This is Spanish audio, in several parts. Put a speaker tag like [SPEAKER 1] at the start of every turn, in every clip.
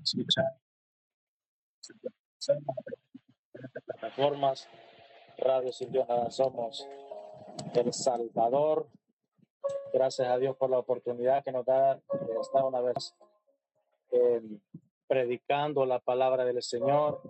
[SPEAKER 1] escuchar plataformas. Radio Siliona somos El Salvador. Gracias a Dios por la oportunidad que nos da de estar una vez predicando la palabra del Señor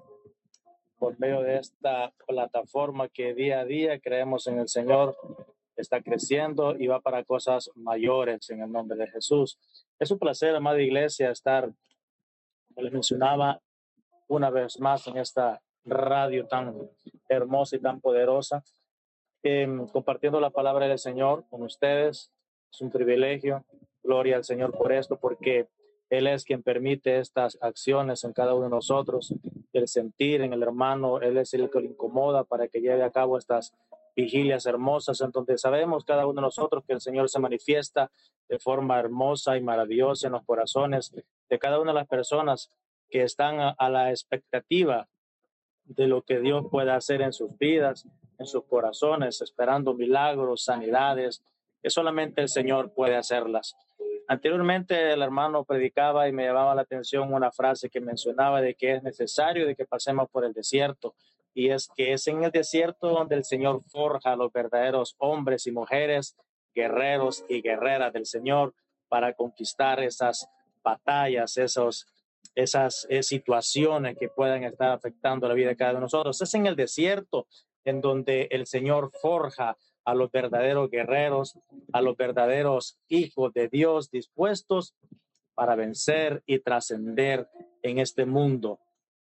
[SPEAKER 1] por medio de esta plataforma que día a día creemos en el Señor, está creciendo y va para cosas mayores en el nombre de Jesús. Es un placer, amada iglesia, estar, como les mencionaba, una vez más en esta radio tan hermosa y tan poderosa, compartiendo la palabra del Señor con ustedes. Es un privilegio. Gloria al Señor por esto, porque Él es quien permite estas acciones en cada uno de nosotros. El sentir en el hermano, Él es el que lo incomoda para que lleve a cabo estas vigilias hermosas, en donde sabemos cada uno de nosotros que el Señor se manifiesta de forma hermosa y maravillosa en los corazones de cada una de las personas que están a la expectativa de lo que Dios pueda hacer en sus vidas, en sus corazones, esperando milagros, sanidades, que solamente el Señor puede hacerlas. Anteriormente el hermano predicaba y me llamaba la atención una frase que mencionaba de que es necesario de que pasemos por el desierto, y es que es en el desierto donde el Señor forja a los verdaderos hombres y mujeres, guerreros y guerreras del Señor, para conquistar esas batallas, esas situaciones que puedan estar afectando la vida de cada uno de nosotros. Es en el desierto en donde el Señor forja a los verdaderos guerreros, a los verdaderos hijos de Dios dispuestos para vencer y trascender en este mundo.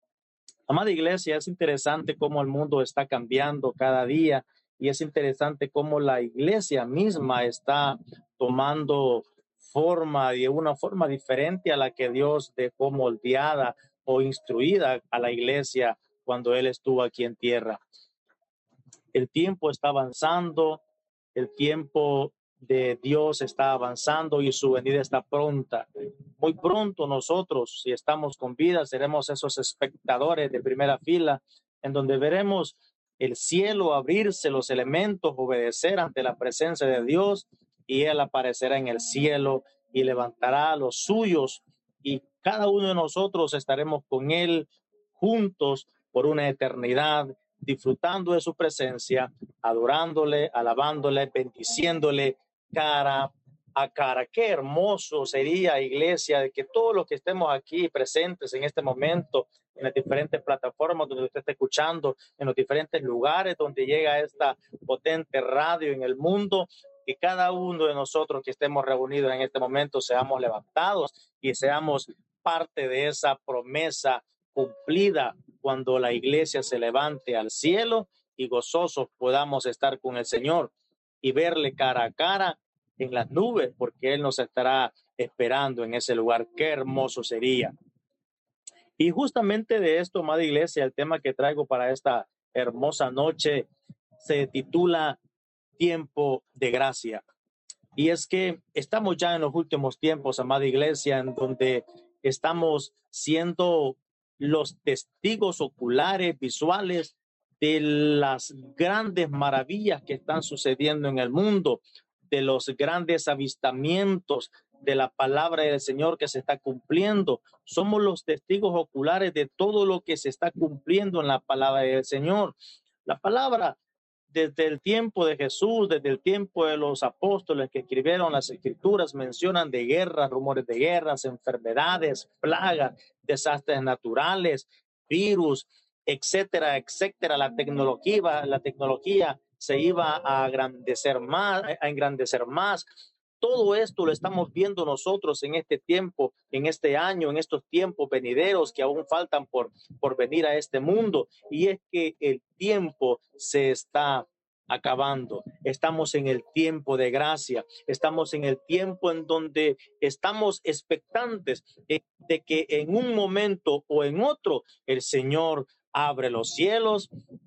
[SPEAKER 1] Amada iglesia, es interesante cómo el mundo está cambiando cada día, y es interesante cómo la iglesia misma está tomando forma, de una forma diferente a la que Dios dejó moldeada o instruida a la iglesia cuando Él estuvo aquí en tierra. El tiempo está avanzando, el tiempo de Dios está avanzando y su venida está pronta. Muy pronto nosotros, si estamos con vida, seremos esos espectadores de primera fila, en donde veremos el cielo abrirse, los elementos obedecer ante la presencia de Dios, y Él aparecerá en el cielo y levantará a los suyos, y cada uno de nosotros estaremos con Él juntos por una eternidad, disfrutando de su presencia, adorándole, alabándole, bendiciéndole cara a cara. Qué hermoso sería, iglesia, de que todos los que estemos aquí presentes en este momento, en las diferentes plataformas donde usted está escuchando, en los diferentes lugares donde llega esta potente radio en el mundo, que cada uno de nosotros que estemos reunidos en este momento seamos levantados y seamos parte de esa promesa cumplida cuando la iglesia se levante al cielo y gozosos podamos estar con el Señor y verle cara a cara en las nubes, porque Él nos estará esperando en ese lugar. Qué hermoso sería. Y justamente de esto, amada iglesia, el tema que traigo para esta hermosa noche se titula Tiempo de Gracia. Y es que estamos ya en los últimos tiempos, amada iglesia, en donde estamos siendo los testigos oculares, visuales de las grandes maravillas que están sucediendo en el mundo, de los grandes avistamientos de la palabra del Señor que se está cumpliendo. Somos los testigos oculares de todo lo que se está cumpliendo en la palabra del Señor. La palabra, desde el tiempo de Jesús, desde el tiempo de los apóstoles que escribieron las escrituras, mencionan de guerras, rumores de guerras, enfermedades, plagas, desastres naturales, virus, etcétera, etcétera. La tecnología se iba a engrandecer más. Todo esto lo estamos viendo nosotros en este tiempo, en este año, en estos tiempos venideros que aún faltan por venir a este mundo. Y es que el tiempo se está acabando. Estamos en el tiempo de gracia. Estamos en el tiempo en donde estamos expectantes de que en un momento o en otro el Señor abre los cielos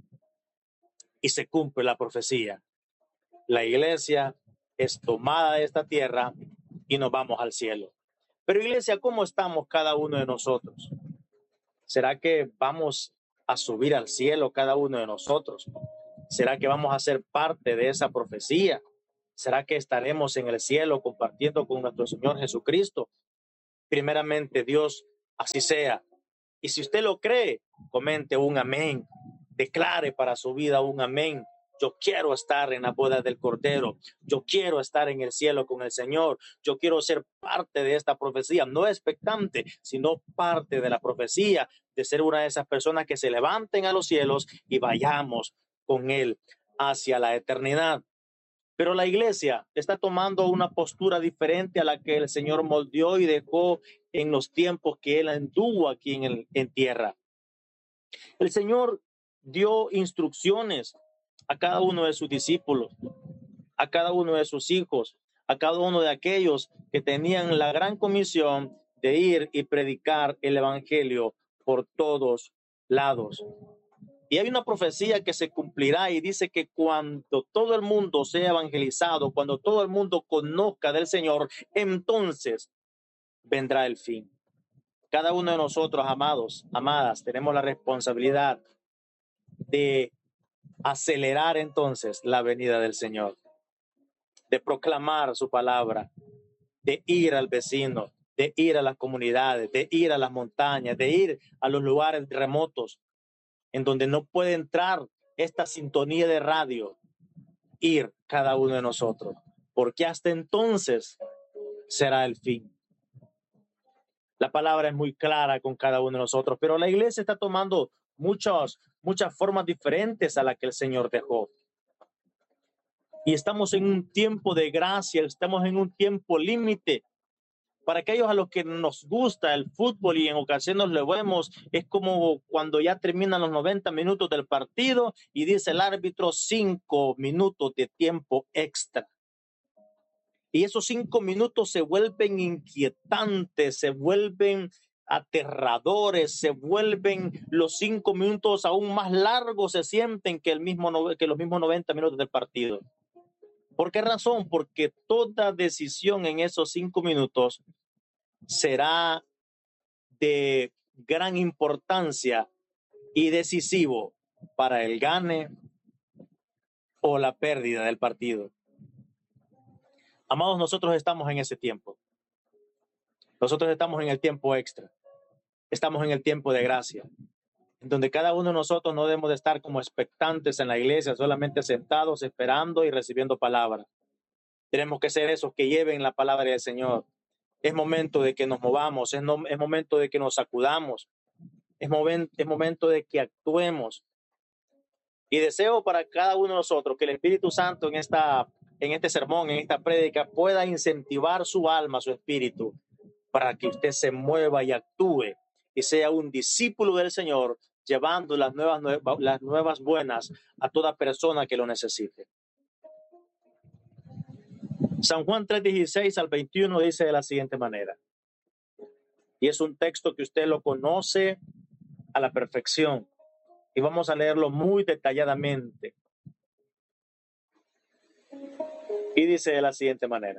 [SPEAKER 1] y se cumple la profecía. La iglesia es tomada de esta tierra y nos vamos al cielo. Pero iglesia, ¿cómo estamos cada uno de nosotros? ¿Será que vamos a subir al cielo cada uno de nosotros? ¿Será que vamos a ser parte de esa profecía? ¿Será que estaremos en el cielo compartiendo con nuestro Señor Jesucristo? Primeramente, Dios Así sea. Y si usted lo cree, comente un amén. Declare para su vida un amén. Yo quiero estar en la boda del Cordero. Yo quiero estar en el cielo con el Señor. Yo quiero ser parte de esta profecía, no expectante, sino parte de la profecía, de ser una de esas personas que se levanten a los cielos y vayamos con Él hacia la eternidad. Pero la iglesia está tomando una postura diferente a la que el Señor moldeó y dejó en los tiempos que Él anduvo aquí en tierra. El Señor dio instrucciones a cada uno de sus discípulos, a cada uno de sus hijos, a cada uno de aquellos que tenían la gran comisión de ir y predicar el evangelio por todos lados. Y hay una profecía que se cumplirá y dice que cuando todo el mundo sea evangelizado, cuando todo el mundo conozca del Señor, entonces vendrá el fin. Cada uno de nosotros, amados, amadas, tenemos la responsabilidad de acelerar entonces la venida del Señor, de proclamar su palabra, de ir al vecino, de ir a las comunidades, de ir a las montañas, de ir a los lugares remotos en donde no puede entrar esta sintonía de radio, ir cada uno de nosotros, porque hasta entonces será el fin. La palabra es muy clara con cada uno de nosotros, pero la iglesia está tomando muchas formas diferentes a las que el Señor dejó. Y estamos en un tiempo de gracia, estamos en un tiempo límite. Para aquellos a los que nos gusta el fútbol y en ocasiones lo vemos, es como cuando ya terminan los 90 minutos del partido y dice el árbitro 5 minutos de tiempo extra. Y esos 5 minutos se vuelven inquietantes, se vuelven aterradores, se vuelven los 5 minutos aún más largos, se sienten que los mismos 90 minutos del partido. ¿Por qué razón? Porque toda decisión en esos 5 minutos será de gran importancia y decisivo para el gane o la pérdida del partido. Amados, nosotros estamos en ese tiempo. Nosotros estamos en el tiempo extra. Estamos en el tiempo de gracia, en donde cada uno de nosotros no debemos de estar como expectantes en la iglesia, solamente sentados, esperando y recibiendo palabra. Tenemos que ser esos que lleven la palabra del Señor. Es momento de que nos movamos, es momento de que nos sacudamos, es momento de que actuemos. Y deseo para cada uno de nosotros que el Espíritu Santo en este sermón, en esta prédica, pueda incentivar su alma, su espíritu, para que usted se mueva y actúe y sea un discípulo del Señor, llevando las nuevas buenas a toda persona que lo necesite. San Juan 3:16 al 21 dice de la siguiente manera, y es un texto que usted lo conoce a la perfección, y vamos a leerlo muy detalladamente. Y dice de la siguiente manera,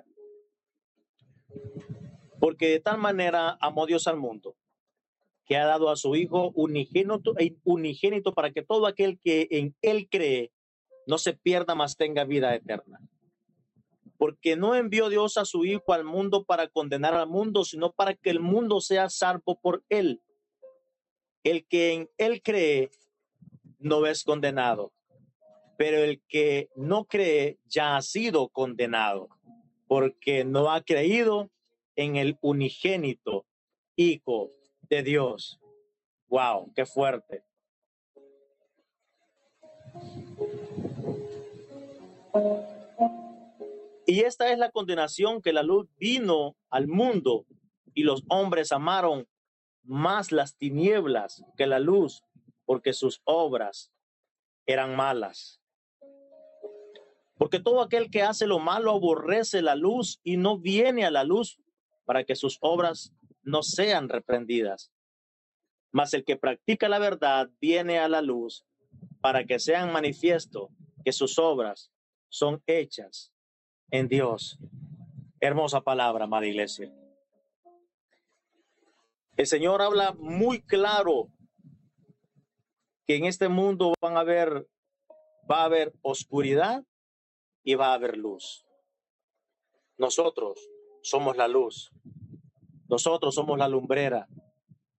[SPEAKER 1] porque de tal manera amó Dios al mundo, que ha dado a su Hijo unigénito para que todo aquel que en Él cree no se pierda, mas tenga vida eterna. Porque no envió Dios a su Hijo al mundo para condenar al mundo, sino para que el mundo sea salvo por Él. El que en Él cree no es condenado, pero el que no cree ya ha sido condenado, porque no ha creído en el unigénito Hijo de Dios. ¡Wow! ¡Qué fuerte! Y esta es la condenación, que la luz vino al mundo y los hombres amaron más las tinieblas que la luz, porque sus obras eran malas. Porque todo aquel que hace lo malo aborrece la luz y no viene a la luz para que sus obras no sean reprendidas. Mas el que practica la verdad viene a la luz para que sean manifiesto que sus obras son hechas en Dios. Hermosa palabra, amada iglesia. El Señor habla muy claro que en este mundo va a haber oscuridad y va a haber luz. Nosotros somos la luz. Nosotros somos la lumbrera.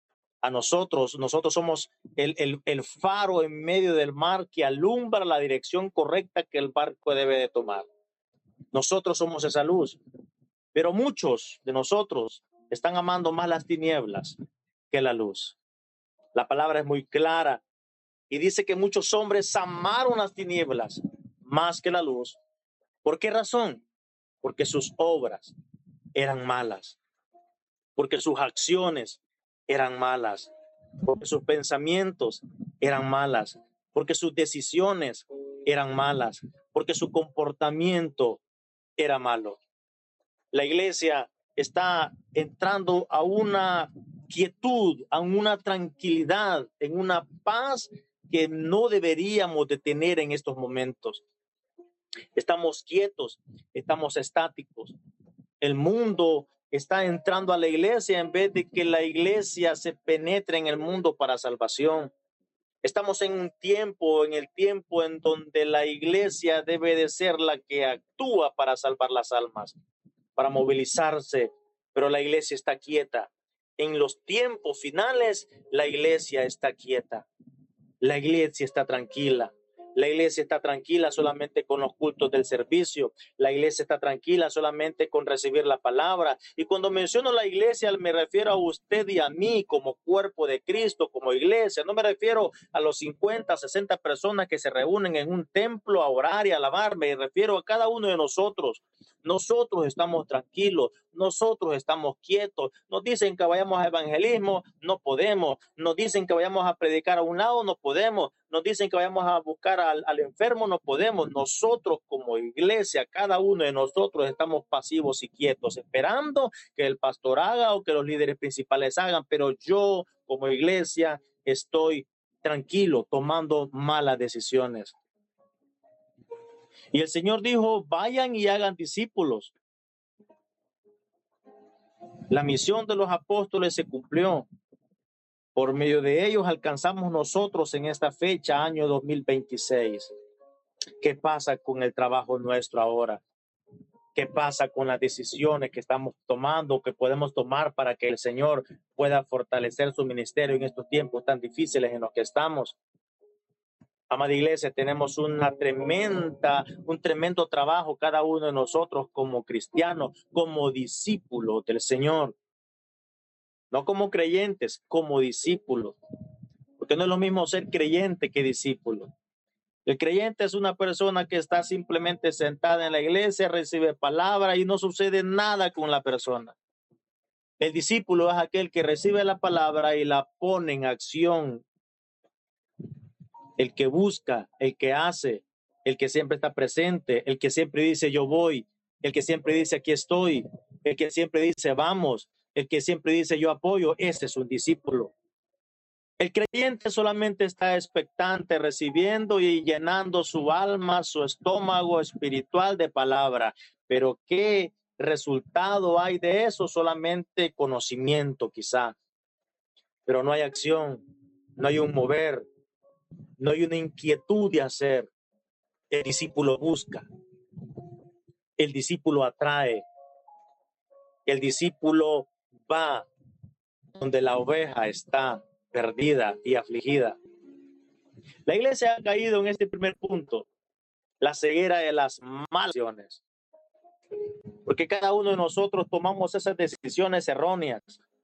[SPEAKER 1] a nosotros. Nosotros somos el faro en medio del mar que alumbra la dirección correcta que el barco debe de tomar. Nosotros somos esa luz, pero muchos de nosotros están amando más las tinieblas que la luz. La palabra es muy clara y dice que muchos hombres amaron las tinieblas más que la luz. ¿Por qué razón? Porque sus obras eran malas, porque sus acciones eran malas, porque sus pensamientos eran malas, porque sus decisiones eran malas, porque su comportamiento era malo. La iglesia está entrando a una quietud, a una tranquilidad, en una paz que no deberíamos de tener en estos momentos. Estamos quietos, estamos estáticos. El mundo está entrando a la iglesia en vez de que la iglesia se penetre en el mundo para salvación. Estamos en un tiempo, en el tiempo en donde la iglesia debe de ser la que actúa para salvar las almas, para movilizarse, pero la iglesia está quieta. En los tiempos finales, la iglesia está quieta. La iglesia está tranquila. La iglesia está tranquila solamente con los cultos del servicio. La iglesia está tranquila solamente con recibir la palabra. Y cuando menciono la iglesia, me refiero a usted y a mí como cuerpo de Cristo, como iglesia. No me refiero a los 50, 60 personas que se reúnen en un templo a orar y a alabar. Me refiero a cada uno de nosotros. Nosotros estamos tranquilos, nosotros estamos quietos. Nos dicen que vayamos a evangelismo, no podemos. Nos dicen que vayamos a predicar a un lado, no podemos. Nos dicen que vayamos a buscar al enfermo, no podemos. Nosotros como iglesia, cada uno de nosotros estamos pasivos y quietos, esperando que el pastor haga o que los líderes principales hagan. Pero yo como iglesia estoy tranquilo, tomando malas decisiones. Y el Señor dijo, vayan y hagan discípulos. La misión de los apóstoles se cumplió. Por medio de ellos alcanzamos nosotros en esta fecha, año 2026. ¿Qué pasa con el trabajo nuestro ahora? ¿Qué pasa con las decisiones que estamos tomando, que podemos tomar para que el Señor pueda fortalecer su ministerio en estos tiempos tan difíciles en los que estamos? Amada iglesia, tenemos un tremendo trabajo cada uno de nosotros como cristianos, como discípulos del Señor. No como creyentes, como discípulos. Porque no es lo mismo ser creyente que discípulo. El creyente es una persona que está simplemente sentada en la iglesia, recibe palabra y no sucede nada con la persona. El discípulo es aquel que recibe la palabra y la pone en acción. El que busca, el que hace, el que siempre está presente, el que siempre dice yo voy, el que siempre dice aquí estoy, el que siempre dice vamos, el que siempre dice yo apoyo, ese es un discípulo. El creyente solamente está expectante, recibiendo y llenando su alma, su estómago espiritual de palabra. Pero ¿qué resultado hay de eso? Solamente conocimiento quizá. Pero no hay acción, no hay un mover, no hay una inquietud de hacer. El discípulo busca, el discípulo atrae, el discípulo va donde la oveja está perdida y afligida. La iglesia ha caído en este primer punto, la ceguera de las malas decisiones. Porque cada uno de nosotros tomamos esas decisiones erróneas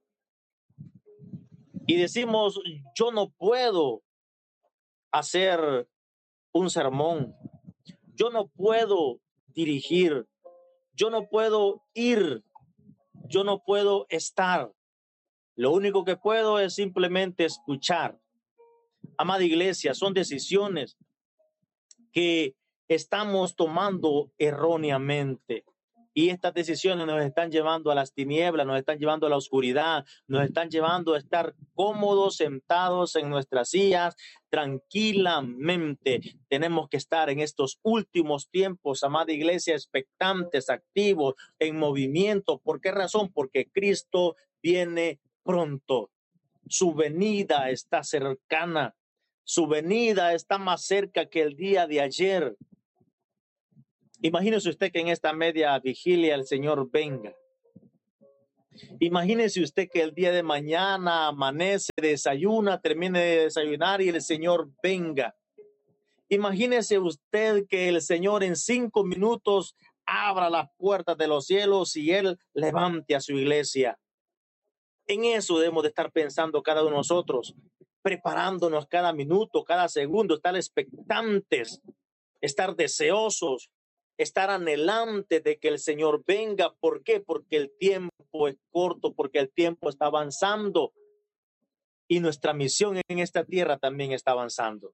[SPEAKER 1] y decimos, yo no puedo hacer un sermón, yo no puedo dirigir, yo no puedo ir, yo no puedo estar. Lo único que puedo es simplemente escuchar. Amada iglesia, son decisiones que estamos tomando erróneamente. Y estas decisiones nos están llevando a las tinieblas, nos están llevando a la oscuridad, nos están llevando a estar cómodos, sentados en nuestras sillas, tranquilamente. Tenemos que estar en estos últimos tiempos, amada iglesia, expectantes, activos, en movimiento. ¿Por qué razón? Porque Cristo viene pronto. Su venida está cercana. Su venida está más cerca que el día de ayer. Imagínese usted que en esta media vigilia el Señor venga. Imagínese usted que el día de mañana amanece, desayuna, termine de desayunar y el Señor venga. Imagínese usted que el Señor en 5 minutos abra las puertas de los cielos y Él levante a su iglesia. En eso debemos de estar pensando cada uno de nosotros, preparándonos cada minuto, cada segundo, estar expectantes, estar deseosos, estar anhelantes de que el Señor venga. ¿Por qué? Porque el tiempo es corto, porque el tiempo está avanzando y nuestra misión en esta tierra también está avanzando.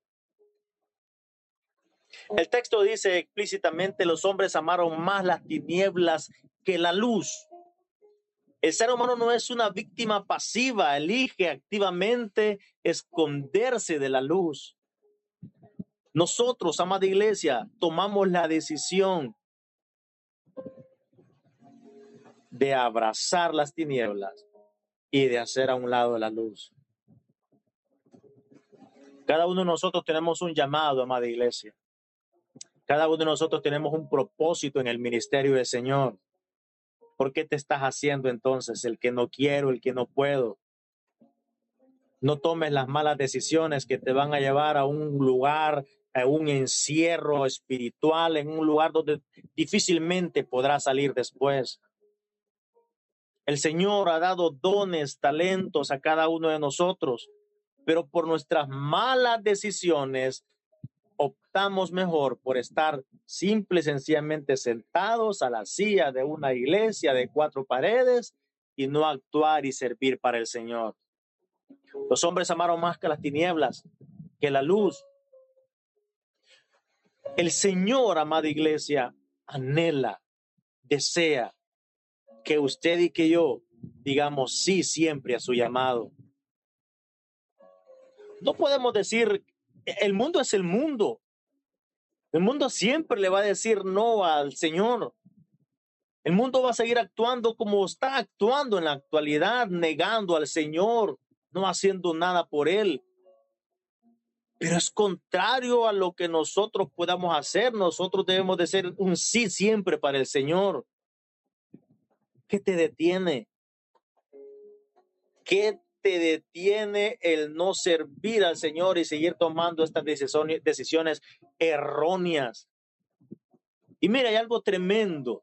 [SPEAKER 1] El texto dice explícitamente: los hombres amaron más las tinieblas que la luz. El ser humano no es una víctima pasiva, elige activamente esconderse de la luz. Nosotros, amada iglesia, tomamos la decisión de abrazar las tinieblas y de hacer a un lado la luz. Cada uno de nosotros tenemos un llamado, amada iglesia. Cada uno de nosotros tenemos un propósito en el ministerio del Señor. ¿Por qué te estás haciendo entonces el que no quiero, el que no puedo? No tomes las malas decisiones que te van a llevar a un lugar, a un encierro espiritual, en un lugar donde difícilmente podrás salir después. El Señor ha dado dones, talentos a cada uno de nosotros, pero por nuestras malas decisiones optamos mejor por estar simple y sencillamente sentados a la silla de una iglesia de 4 paredes y no actuar y servir para el Señor. Los hombres amaron más que las tinieblas, que la luz. El Señor, amada iglesia, anhela, desea que usted y que yo digamos sí siempre a su llamado. No podemos decir, el mundo es el mundo. El mundo siempre le va a decir no al Señor. El mundo va a seguir actuando como está actuando en la actualidad, negando al Señor, no haciendo nada por Él. Pero es contrario a lo que nosotros podamos hacer. Nosotros debemos de ser un sí siempre para el Señor. ¿Qué te detiene? ¿Qué te detiene el no servir al Señor y seguir tomando estas decisiones erróneas? Y mira, hay algo tremendo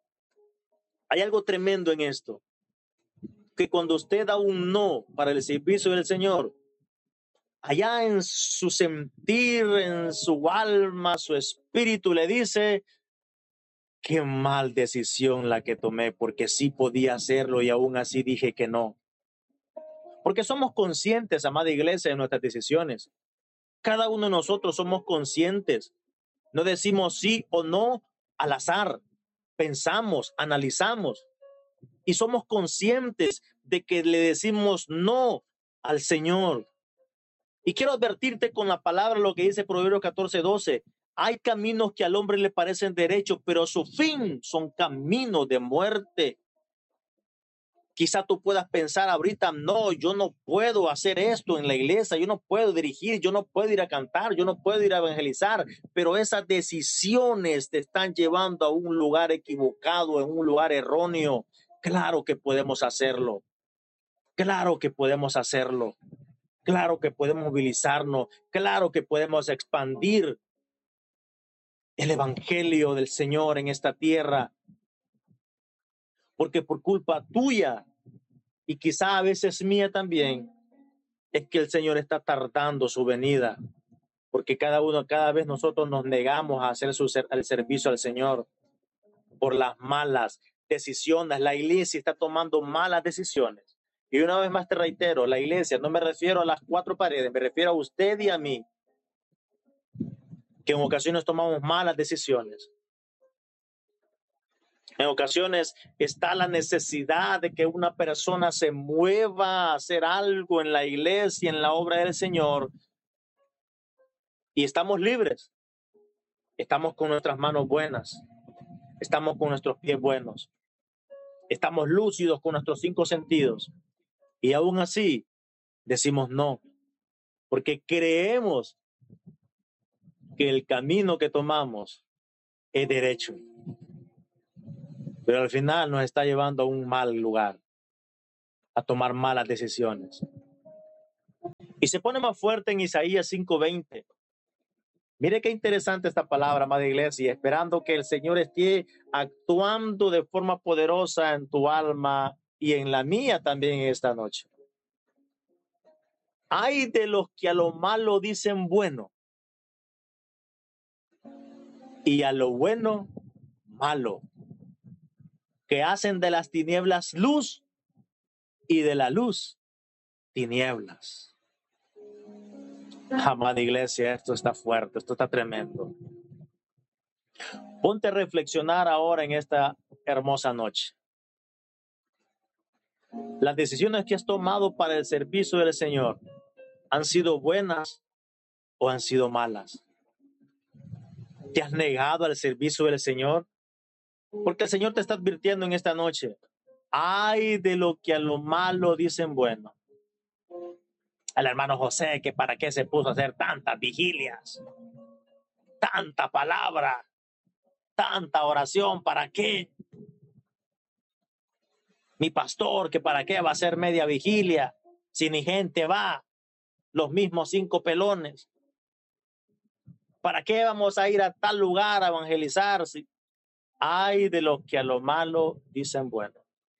[SPEAKER 1] en esto, que cuando usted da un no para el servicio del Señor, allá en su sentir, en su alma, su espíritu le dice: qué mal decisión la que tomé, porque sí podía hacerlo y aún así dije que no. Porque somos conscientes, amada iglesia, de nuestras decisiones. Cada uno de nosotros somos conscientes. No decimos sí o no al azar. Pensamos, analizamos y somos conscientes de que le decimos no al Señor. Y quiero advertirte con la palabra lo que dice Proverbios 14:12. Hay caminos que al hombre le parecen derechos, pero su fin son caminos de muerte. Quizá tú puedas pensar ahorita: no, yo no puedo hacer esto en la iglesia, yo no puedo dirigir, yo no puedo ir a cantar, yo no puedo ir a evangelizar, pero esas decisiones te están llevando a un lugar equivocado, en un lugar erróneo. Claro que podemos hacerlo, claro que podemos hacerlo, claro que podemos movilizarnos, claro que podemos expandir el evangelio del Señor en esta tierra, porque por culpa tuya y quizá a veces mía también, es que el Señor está tardando su venida, porque cada vez nosotros nos negamos a hacer el servicio al Señor por las malas decisiones. La iglesia está tomando malas decisiones. Y una vez más te reitero, la iglesia, no me refiero a las 4 paredes, me refiero a usted y a mí, que en ocasiones tomamos malas decisiones. En ocasiones está la necesidad de que una persona se mueva a hacer algo en la iglesia, en la obra del Señor, y estamos libres. Estamos con nuestras manos buenas, estamos con nuestros pies buenos, estamos lúcidos con nuestros 5 sentidos, y aún así decimos no, porque creemos que el camino que tomamos es derecho, pero al final nos está llevando a un mal lugar. a tomar malas decisiones. Y se pone más fuerte en Isaías 5:20. Mire qué interesante esta palabra, amada iglesia, esperando que el Señor esté actuando de forma poderosa en tu alma y en la mía también esta noche. Hay de los que a lo malo dicen bueno y a lo bueno malo, que hacen de las tinieblas luz y de la luz tinieblas. Amada iglesia, esto está fuerte, esto está tremendo. Ponte a reflexionar ahora en esta hermosa noche. Las decisiones que has tomado para el servicio del Señor, ¿han sido buenas o han sido malas? ¿Te has negado al servicio del Señor? Porque el Señor te está advirtiendo en esta noche. Ay de lo que a lo malo dicen bueno. Al hermano José, que para qué se puso a hacer tantas vigilias, tanta palabra, tanta oración, ¿para qué? Mi pastor, que para qué va a hacer media vigilia, si ni gente va, los mismos 5 pelones. ¿Para qué vamos a ir a tal lugar a evangelizar? Si hay de los que a lo malo dicen bueno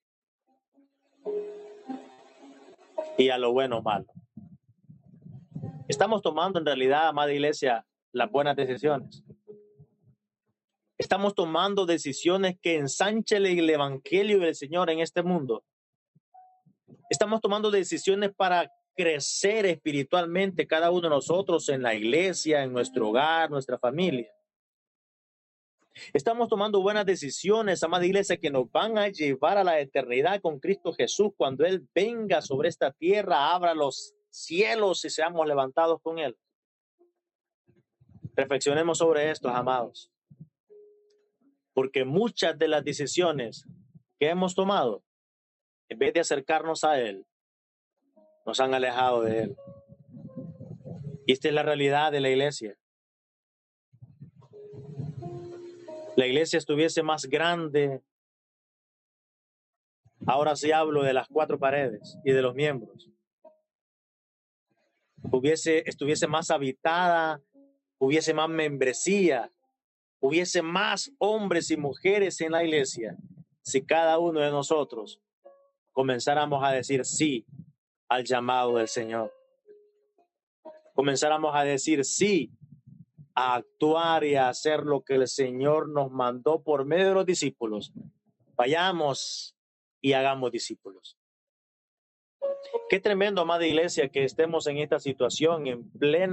[SPEAKER 1] y a lo bueno malo. Estamos tomando en realidad, amada iglesia, las buenas decisiones. Estamos tomando decisiones que ensanchen el evangelio del Señor en este mundo. Estamos tomando decisiones para crecer espiritualmente cada uno de nosotros en la iglesia, en nuestro hogar, nuestra familia. Estamos tomando buenas decisiones, amada iglesia, que nos van a llevar a la eternidad con Cristo Jesús cuando Él venga sobre esta tierra, abra los cielos y seamos levantados con Él. Reflexionemos sobre esto, amados, porque muchas de las decisiones que hemos tomado, en vez de acercarnos a Él, nos han alejado de Él. Y esta es la realidad de la iglesia. La iglesia estuviese más grande. Ahora sí hablo de las 4 paredes y de los miembros. Estuviese más habitada, hubiese más membresía, hubiese más hombres y mujeres en la iglesia, si cada uno de nosotros comenzáramos a decir sí al llamado del Señor. Comenzáramos a decir sí a actuar y a hacer lo que el Señor nos mandó por medio de los discípulos. Vayamos y hagamos discípulos. Qué tremendo, amada iglesia, que estemos en esta situación, en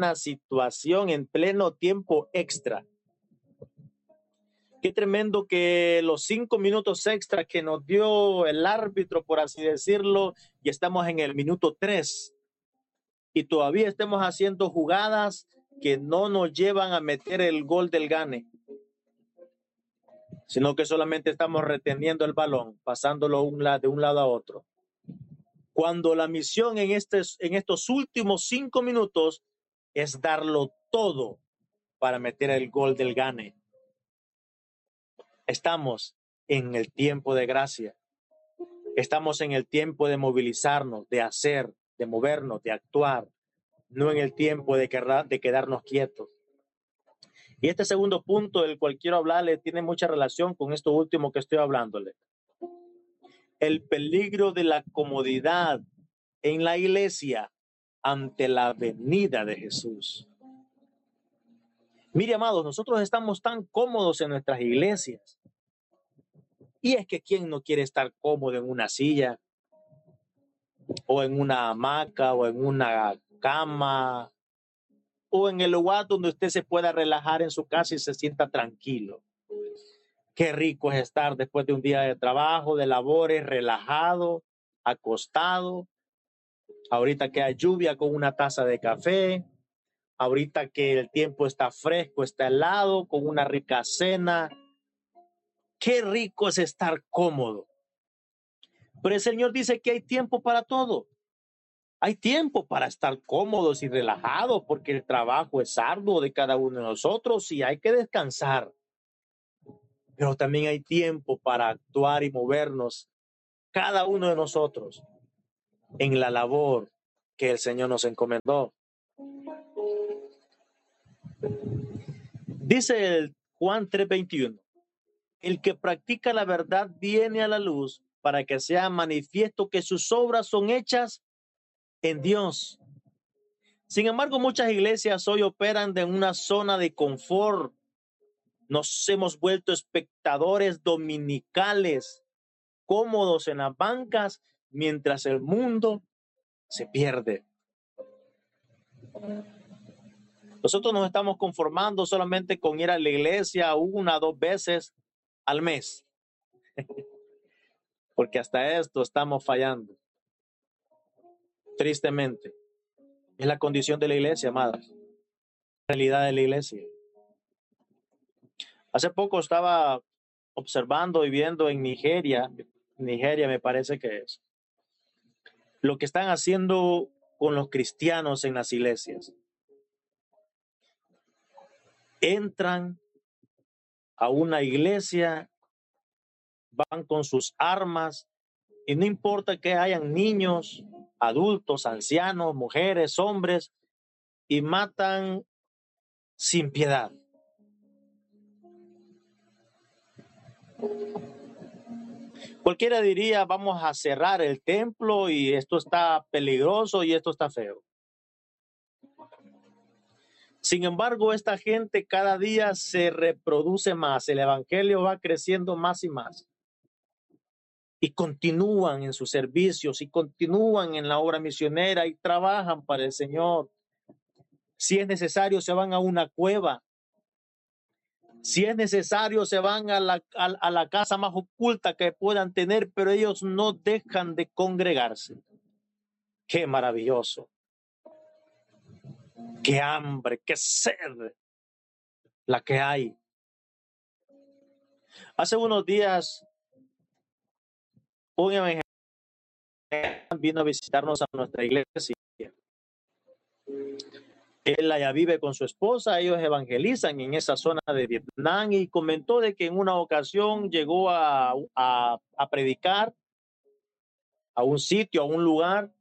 [SPEAKER 1] pleno tiempo extra. Qué tremendo que los 5 minutos extra que nos dio el árbitro, por así decirlo, y estamos en el minuto 3 y todavía estemos haciendo jugadas que no nos llevan a meter el gol del gane, sino que solamente estamos reteniendo el balón, pasándolo de un lado a otro. Cuando la misión en estos últimos 5 minutos es darlo todo para meter el gol del gane. Estamos en el tiempo de gracia. Estamos en el tiempo de movilizarnos, de hacer, de movernos, de actuar, no en el tiempo de quedarnos quietos. Y este segundo punto del cual quiero hablarle tiene mucha relación con esto último que estoy hablándole. El peligro de la comodidad en la iglesia ante la venida de Jesús. Mire, amados, nosotros estamos tan cómodos en nuestras iglesias. Y es que ¿quién no quiere estar cómodo en una silla o en una hamaca o en una cama o en el lugar donde usted se pueda relajar en su casa y se sienta tranquilo? Qué rico es estar después de un día de trabajo, de labores, relajado, acostado. Ahorita que hay lluvia, con una taza de café. Ahorita que el tiempo está fresco, está helado, con una rica cena. Qué rico es estar cómodo. Pero el Señor dice que hay tiempo para todo. Hay tiempo para estar cómodos y relajados porque el trabajo es arduo de cada uno de nosotros y hay que descansar. Pero también hay tiempo para actuar y movernos cada uno de nosotros en la labor que el Señor nos encomendó. Dice el Juan 3:21, el que practica la verdad viene a la luz para que sea manifiesto que sus obras son hechas en Dios. Sin embargo, muchas iglesias hoy operan en una zona de confort. Nos hemos vuelto espectadores dominicales, cómodos en las bancas, mientras el mundo se pierde. Nosotros nos estamos conformando solamente con ir a la iglesia 1 o 2 veces al mes, porque hasta esto estamos fallando. Tristemente, es la condición de la iglesia, amadas, la realidad de la iglesia. Hace poco estaba observando y viendo en Nigeria me parece que es, lo que están haciendo con los cristianos en las iglesias. Entran a una iglesia, van con sus armas y no importa que hayan niños, adultos, ancianos, mujeres, hombres, y matan sin piedad. Cualquiera diría, vamos a cerrar el templo y esto está peligroso y esto está feo. Sin embargo, esta gente cada día se reproduce más, el evangelio va creciendo más y más. Y continúan en sus servicios y continúan en la obra misionera y trabajan para el Señor. Si es necesario, se van a una cueva. Si es necesario, se van a la casa más oculta que puedan tener, pero ellos no dejan de congregarse. ¡Qué maravilloso! ¡Qué hambre, qué sed la que hay! Hace unos días, un evangelista vino a visitarnos a nuestra iglesia. Él allá vive con su esposa, ellos evangelizan en esa zona de Vietnam y comentó de que en una ocasión llegó a predicar a un sitio, a un lugar.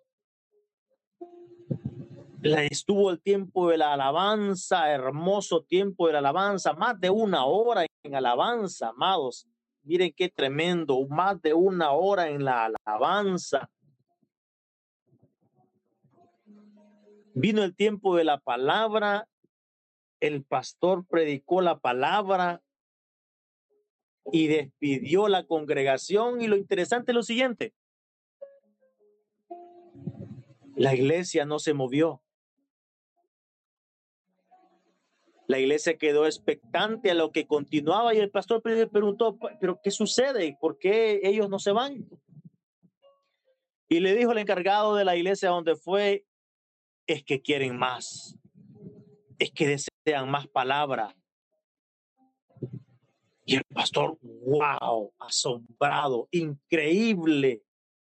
[SPEAKER 1] Estuvo el tiempo de la alabanza, hermoso tiempo de la alabanza, más de 1 hora en alabanza, amados. Miren qué tremendo, más de 1 hora en la alabanza. Vino el tiempo de la palabra, el pastor predicó la palabra y despidió la congregación. Y lo interesante es lo siguiente: la iglesia no se movió. La iglesia quedó expectante a lo que continuaba y el pastor preguntó, ¿pero qué sucede? ¿Por qué ellos no se van? Y le dijo el encargado de la iglesia donde fue, es que quieren más, es que desean más palabra. Y el pastor, wow, asombrado, increíble.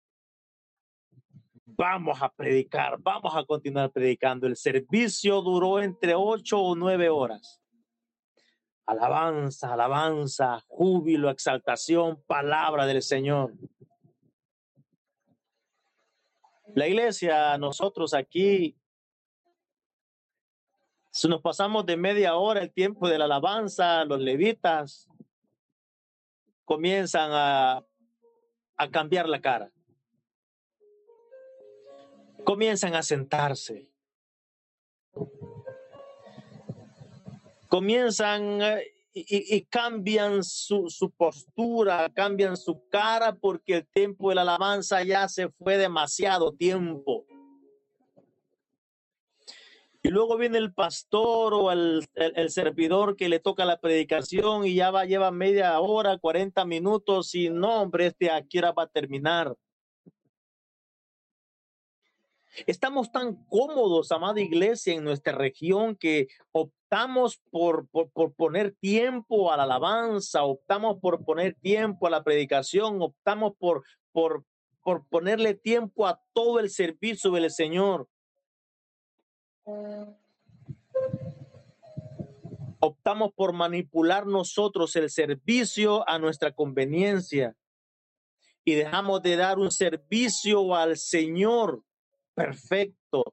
[SPEAKER 1] Vamos a predicar, vamos a continuar predicando. El servicio duró entre 8 o 9 horas. Alabanza, alabanza, júbilo, exaltación, palabra del Señor. La iglesia, nosotros aquí, si nos pasamos de media hora el tiempo de la alabanza, los levitas comienzan a cambiar la cara. Comienzan a sentarse. Comienzan y cambian su postura, cambian su cara porque el tiempo de la alabanza ya se fue demasiado tiempo. Y luego viene el pastor o el servidor que le toca la predicación y ya lleva media hora, 40 minutos y no, hombre, ¿a qué hora va a terminar? Estamos tan cómodos, amada iglesia, en nuestra región que optamos por poner tiempo a la alabanza, optamos por poner tiempo a la predicación, optamos por ponerle tiempo a todo el servicio del Señor. Optamos por manipular nosotros el servicio a nuestra conveniencia. y dejamos de dar un servicio al Señor perfecto.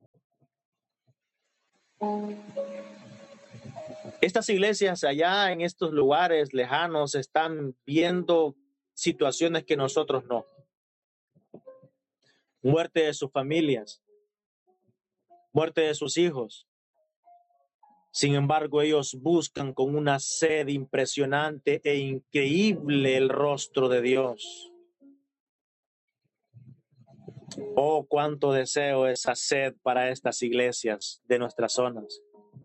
[SPEAKER 1] Estas iglesias allá en estos lugares lejanos están viendo situaciones que nosotros no. Muerte de sus familias, muerte de sus hijos. Sin embargo, ellos buscan con una sed impresionante e increíble el rostro de Dios. Oh, cuánto deseo esa sed para estas iglesias de nuestras zonas.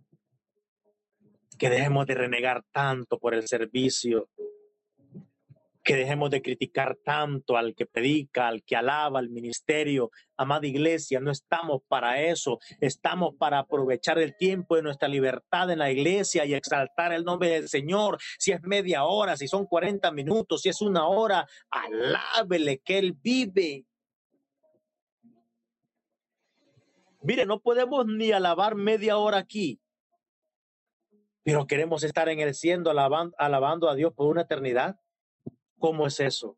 [SPEAKER 1] Que dejemos de renegar tanto por el servicio. Que dejemos de criticar tanto al que predica, al que alaba, al ministerio. Amada iglesia, no estamos para eso. Estamos para aprovechar el tiempo de nuestra libertad en la iglesia y exaltar el nombre del Señor. Si es media hora, si son 40 minutos, si es una hora, alábele que Él vive. Mire, no podemos ni alabar media hora aquí, pero queremos estar en el cielo alabando a Dios por una eternidad. ¿Cómo es eso?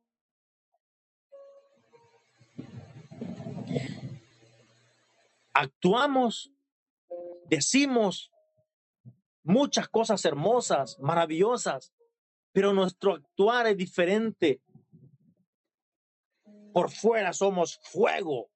[SPEAKER 1] Actuamos, decimos muchas cosas hermosas, maravillosas, pero nuestro actuar es diferente. Por fuera somos fuego,